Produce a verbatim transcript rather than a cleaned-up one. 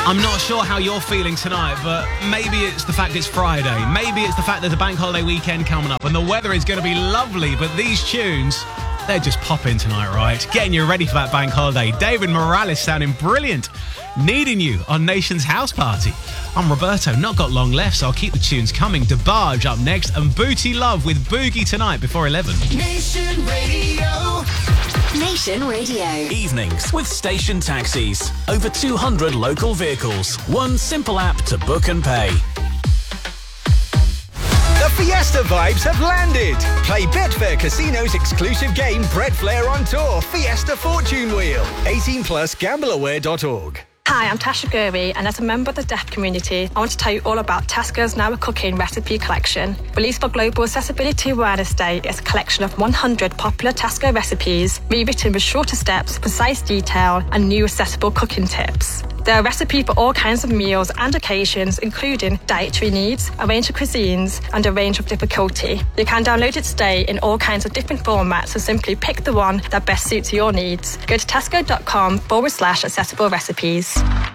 I'm not sure how you're feeling tonight, but maybe it's the fact it's Friday. Maybe it's the fact there's a bank holiday weekend coming up and the weather is going to be lovely, but these tunes, they're just popping tonight, right? Getting you ready for that bank holiday. David Morales sounding brilliant. Needing You on Nation's House Party. I'm Roberto, not got long left, so I'll keep the tunes coming. DeBarge up next and Booty Love with Boogie tonight before eleven. Nation Radio. Nation Radio. Evenings with Station Taxis. Over two hundred local vehicles. One simple app to book and pay. The Fiesta vibes have landed. Play Betfair Casino's exclusive game Brett Flair on Tour Fiesta Fortune Wheel. eighteen plus gamble aware dot org. Hi, I'm Tasha Gurry, and as a member of the deaf community, I want to tell you all about Tesco's Now We're Cooking recipe collection. Released for Global Accessibility Awareness Day, it's a collection of one hundred popular Tesco recipes, rewritten with shorter steps, precise detail, and new accessible cooking tips. There are recipes for all kinds of meals and occasions, including dietary needs, a range of cuisines, and a range of difficulty. You can download it today in all kinds of different formats, so simply pick the one that best suits your needs. Go to tesco.com forward slash accessible recipes.